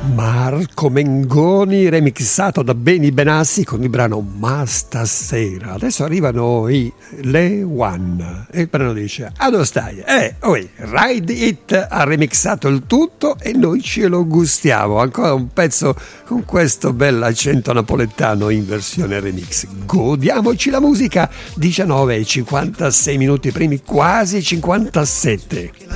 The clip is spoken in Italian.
Marco Mengoni remixato da Benny Benassi con il brano Ma stasera. Adesso arrivano i Le One e il brano dice: "Ah, dove stai? Ride It ha remixato il tutto e noi ce lo gustiamo. Ancora un pezzo con questo bel accento napoletano in versione remix. Godiamoci la musica." 19:56 minuti primi, quasi 57.